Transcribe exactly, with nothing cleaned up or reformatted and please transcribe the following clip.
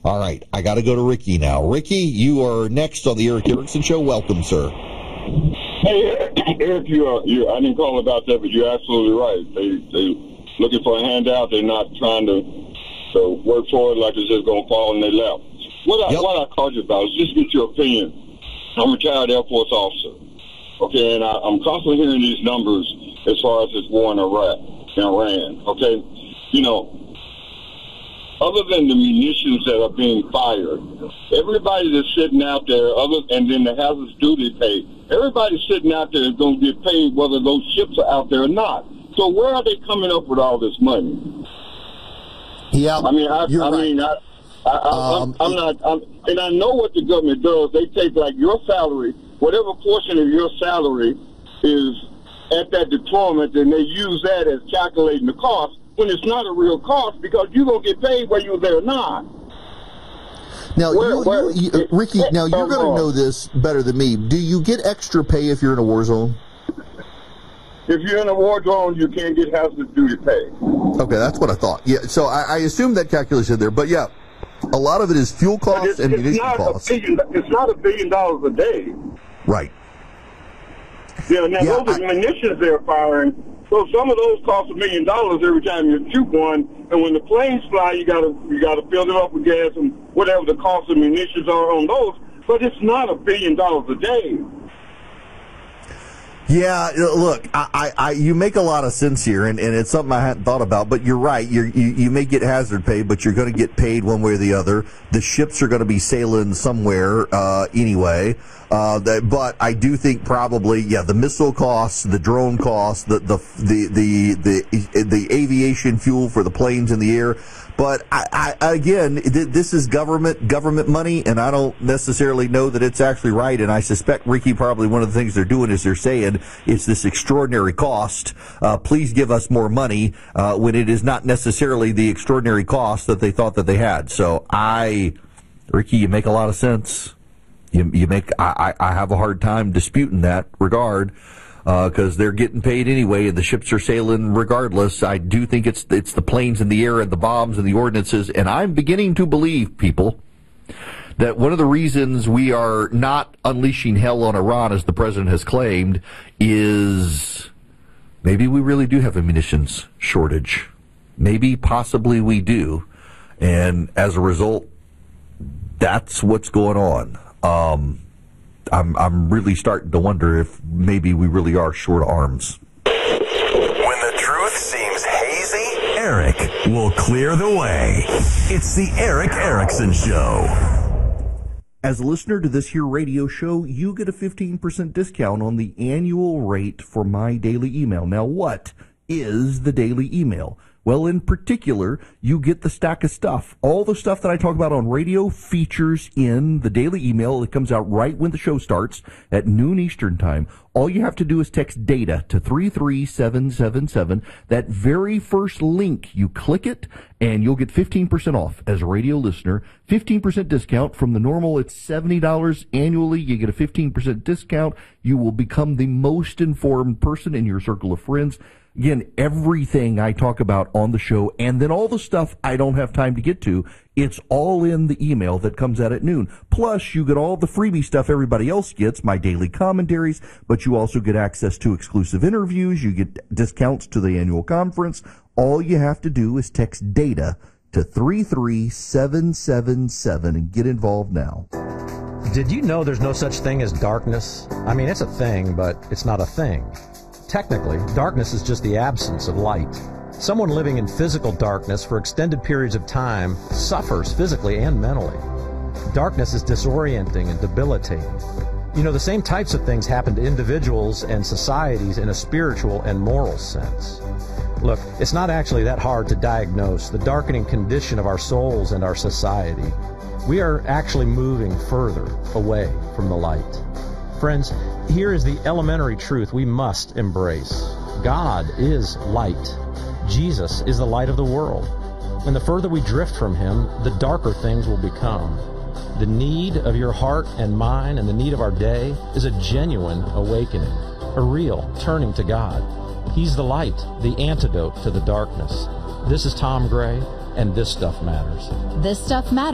All right, I got to go to Ricky now. Ricky, you are next on the Eric Erickson Show. Welcome, sir. Hey, Eric, you are, you, I didn't call about that, but you're absolutely right. They they looking for a handout. They're not trying to, to work for it like it's just going to fall in their lap. What I, yep. what I called you about is just get your opinion. I'm a retired Air Force officer, okay, and I, I'm constantly hearing these numbers as far as this war in Iraq, in Iran, okay? You know, other than the munitions that are being fired, everybody that's sitting out there, other and then the hazardous duty pay, everybody sitting out there is going to get paid whether those ships are out there or not. So where are they coming up with all this money? Yeah, I mean, I, you're I right. mean, I, I, um, I'm, I'm not, I'm, and I know what the government does. They take like your salary, whatever portion of your salary is at that deployment, and they use that as calculating the cost when it's not a real cost because you're going to get paid whether you're there or not. Now, Where, you, where, you, you, Ricky, now you're going to know this better than me. Do you get extra pay if you're in a war zone? If you're in a war zone, you can't get hazardous duty pay. Okay, that's what I thought. Yeah, so I, I assume that calculation there, but yeah, a lot of it is fuel costs it's, and it's munition not costs. A billion, it's not a billion dollars a day. Right. Yeah, now Yeah, those are I, munitions they're firing. So some of those cost a million dollars every time you shoot one, and when the planes fly, you gotta you gotta fill it up with gas and whatever the cost of munitions are on those. But it's not a billion dollars a day. Yeah, look, I, I, I, you make a lot of sense here, and, and it's something I hadn't thought about. But you're right. You're, you you may get hazard pay, but you're going to get paid one way or the other. The ships are going to be sailing somewhere uh, anyway. Uh, that, but I do think probably, yeah, the missile costs, the drone costs, the the the the the, the aviation fuel for the planes in the air. But I, I, again, this is government government money, and I don't necessarily know that it's actually right. And I suspect, Ricky, probably one of the things they're doing is they're saying it's this extraordinary cost. Uh, please give us more money uh, when it is not necessarily the extraordinary cost that they thought that they had. So I, Ricky, you make a lot of sense. You, you make I, I have a hard time disputing that regard. Because uh, they're getting paid anyway, and the ships are sailing regardless. I do think it's it's the planes in the air and the bombs and the ordnances, and I'm beginning to believe, people, that one of the reasons we are not unleashing hell on Iran, as the president has claimed, is maybe we really do have a munitions shortage. Maybe, possibly we do, and as a result, that's what's going on. Um... I'm I'm really starting to wonder if maybe we really are short arms. When the truth seems hazy, Eric will clear the way. It's the Eric Erickson Show. As a listener to this here radio show, you get a fifteen percent discount on the annual rate for my daily email. Now, what is the daily email? Well, in particular, you get the stack of stuff. All the stuff that I talk about on radio features in the daily email that comes out right when the show starts at noon Eastern time. All you have to do is text DATA to three three seven seven seven. That very first link, you click it, and you'll get fifteen percent off as a radio listener. fifteen percent discount from the normal, it's seventy dollars annually. You get a fifteen percent discount. You will become the most informed person in your circle of friends. Again, everything I talk about on the show, and then all the stuff I don't have time to get to, it's all in the email that comes out at noon. Plus, you get all the freebie stuff everybody else gets, my daily commentaries, but you also get access to exclusive interviews. You get discounts to the annual conference. All you have to do is text DATA to three three seven seven seven and get involved now. Did you know there's no such thing as darkness? I mean, it's a thing, but it's not a thing. Technically, darkness is just the absence of light. Someone living in physical darkness for extended periods of time suffers physically and mentally. Darkness is disorienting and debilitating. You know, the same types of things happen to individuals and societies in a spiritual and moral sense. Look, it's not actually that hard to diagnose the darkening condition of our souls and our society. We are actually moving further away from the light. Friends, here is the elementary truth we must embrace. God is light. Jesus is the light of the world. And the further we drift from Him, the darker things will become. The need of your heart and mine and the need of our day is a genuine awakening, a real turning to God. He's the light, the antidote to the darkness. This is Tom Gray, and This Stuff Matters. This Stuff Matters.